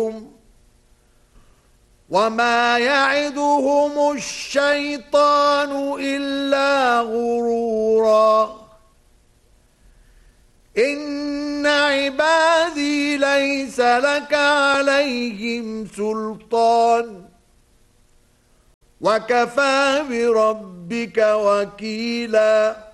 وما يعدهم الشيطان إلا غرورا إن عبادي ليس لك عليهم سلطان وكفى بربك وكيلا